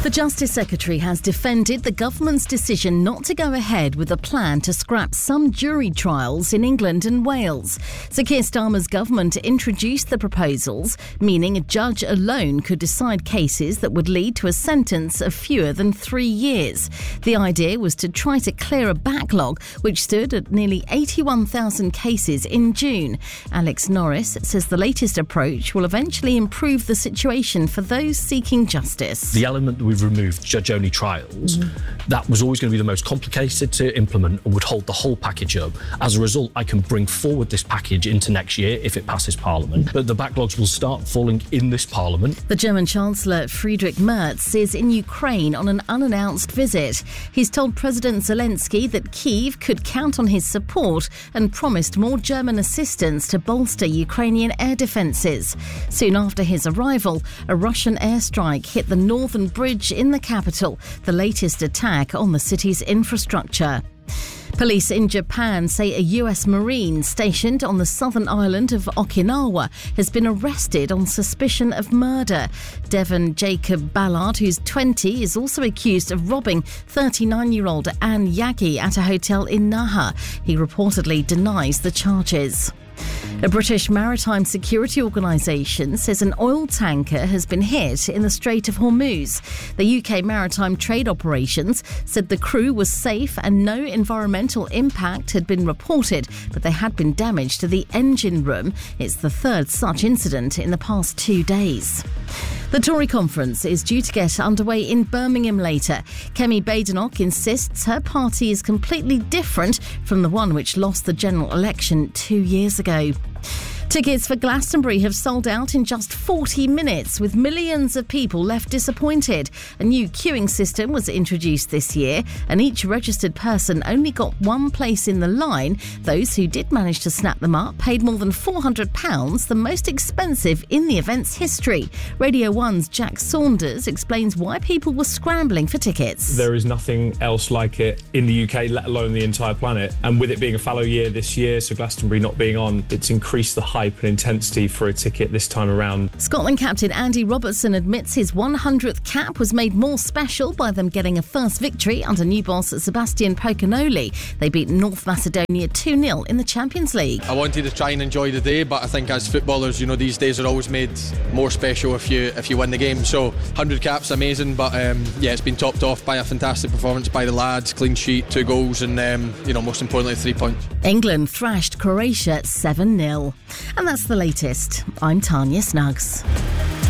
The Justice Secretary has defended the government's decision not to go ahead with a plan to scrap some jury trials in England and Wales. Sir Keir Starmer's government introduced the proposals, meaning a judge alone could decide cases that would lead to a sentence of fewer than 3 years. The idea was to try to clear a backlog which stood at nearly 81,000 cases in June. Alex Norris says the latest approach will eventually improve the situation for those seeking justice. The element that we've removed, judge-only trials, that was always going to be the most complicated to implement and would hold the whole package up. As a result, I can bring forward this package into next year if it passes Parliament. But the backlogs will start falling in this Parliament. The German Chancellor Friedrich Merz is in Ukraine on an unannounced visit. He's told President Zelensky that Kyiv could count on his support and promised more German assistance to bolster Ukrainian air defences. Soon after his arrival, a Russian airstrike hit the northern bridge in the capital, the latest attack on the city's infrastructure. Police in Japan say a US Marine stationed on the southern island of Okinawa has been arrested on suspicion of murder. Devon Jacob Ballard, who's 20, is also accused of robbing 39-year-old Anne Yagi at a hotel in Naha. He reportedly denies the charges. A British maritime security organisation says an oil tanker has been hit in the Strait of Hormuz. The UK Maritime Trade Operations said the crew was safe and no environmental impact had been reported, but there had been damage to the engine room. It's the third such incident in the past 2 days. The Tory conference is due to get underway in Birmingham later. Kemi Badenoch insists her party is completely different from the one which lost the general election 2 years ago. Tickets for Glastonbury have sold out in just 40 minutes, with millions of people left disappointed. A new queuing system was introduced this year, and each registered person only got one place in the line. Those who did manage to snap them up paid more than £400, the most expensive in the event's history. Radio 1's Jack Saunders explains why people were scrambling for tickets. There is nothing else like it in the UK, let alone the entire planet. And with it being a fallow year this year, so Glastonbury not being on, it's increased the hype and intensity for a ticket this time around. Scotland captain Andy Robertson admits his 100th cap was made more special by them getting a first victory under new boss Sebastian Pocanoli. They beat North Macedonia 2-0 in the Champions League. I wanted to try and enjoy the day, but I think as footballers, these days are always made more special if you win the game. So 100 caps, amazing, but it's been topped off by a fantastic performance by the lads, clean sheet, 2 goals and most importantly 3 points. England thrashed Croatia 7-0. And that's the latest. I'm Tanya Snuggs.